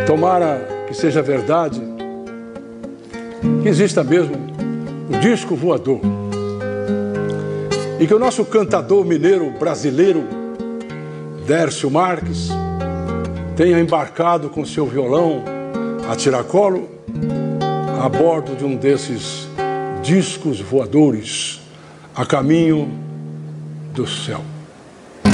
Tomara que seja verdade, que exista mesmo o disco voador. E que o nosso cantador mineiro brasileiro, Dércio Marques, tenha embarcado com seu violão a tiracolo a bordo de um desses discos voadores a caminho do céu.